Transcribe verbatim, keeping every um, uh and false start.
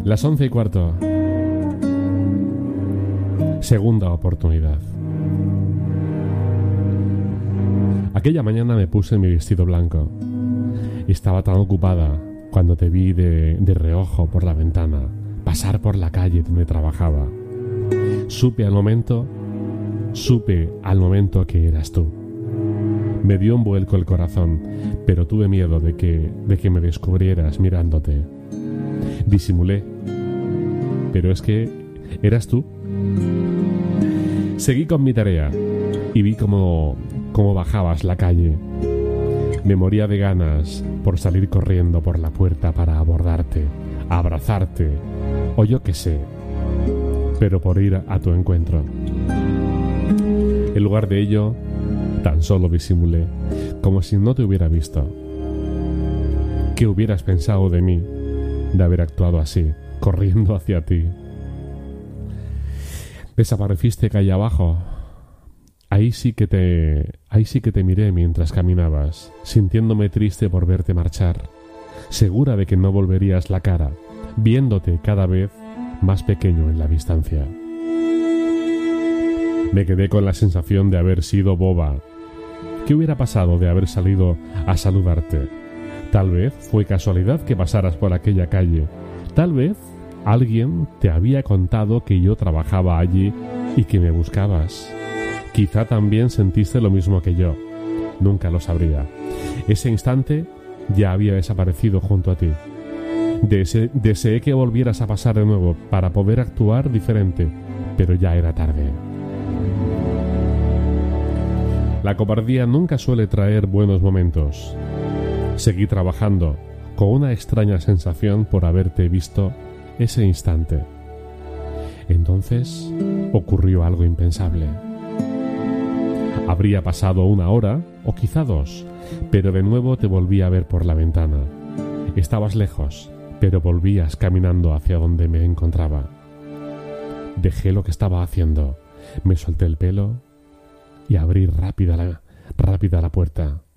Las once y cuarto. Segunda oportunidad. Aquella mañana me puse mi vestido blanco. Estaba tan ocupada cuando te vi de, de reojo por la ventana, pasar por la calle donde trabajaba. Supe al momento, supe al momento que eras tú. Me dio un vuelco el corazón, pero tuve miedo de que, de que me descubrieras mirándote. Disimulé, pero es que eras tú. Seguí con mi tarea y vi cómo, cómo bajabas la calle. Me moría de ganas por salir corriendo por la puerta para abordarte, abrazarte, o yo qué sé, pero por ir a tu encuentro. En lugar de ello, tan solo disimulé, como si no te hubiera visto. ¿Qué hubieras pensado de mí, de haber actuado así, corriendo hacia ti? Desapareciste calle abajo. Ahí sí que te, ahí sí que te miré mientras caminabas, sintiéndome triste por verte marchar, segura de que no volverías la cara, viéndote cada vez más pequeño en la distancia. Me quedé con la sensación de haber sido boba. ¿Qué hubiera pasado de haber salido a saludarte? Tal vez fue casualidad que pasaras por aquella calle. Tal vez alguien te había contado que yo trabajaba allí y que me buscabas. Quizá también sentiste lo mismo que yo. Nunca lo sabría. Ese instante ya había desaparecido junto a ti. Dese- deseé que volvieras a pasar de nuevo para poder actuar diferente, pero ya era tarde. La cobardía nunca suele traer buenos momentos. Seguí trabajando, con una extraña sensación por haberte visto ese instante. Entonces ocurrió algo impensable. Habría pasado una hora, o quizá dos, pero de nuevo te volví a ver por la ventana. Estabas lejos, pero volvías caminando hacia donde me encontraba. Dejé lo que estaba haciendo, me solté el pelo y abrí rápida la, rápida la puerta.